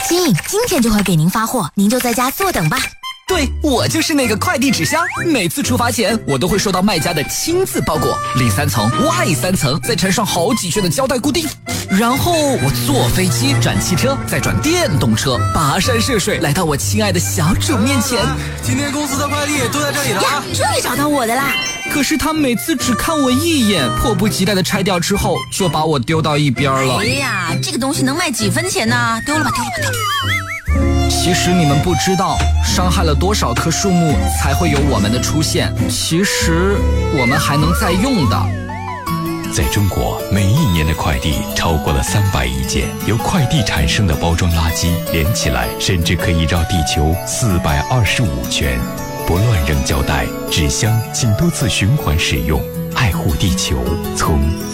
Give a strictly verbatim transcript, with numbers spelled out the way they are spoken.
亲，今天就会给您发货，您就在家坐等吧。 对，我就是那个快递纸箱，每次出发前我都会收到卖家的亲自包裹，里三层外三层，再缠上好几圈的胶带固定，然后我坐飞机转汽车再转电动车，跋山涉水来到我亲爱的小主面前。 今天公司的快递都在这里了呀，终于找到我的啦！ 可是他每次只看我一眼，迫不及待的拆掉之后就把我丢到一边了。 哎呀，这个东西能卖几分钱呢？丢了吧丢了吧丢了吧。 其实你们不知道，伤害了多少棵树木才会有我们的出现。其实我们还能再用的。 在中国，每一年的快递超过了三百亿件，由快递产生的包装垃圾连起来，甚至可以绕地球四百二十五圈。不乱扔胶带、纸箱，请多次循环使用，爱护地球，从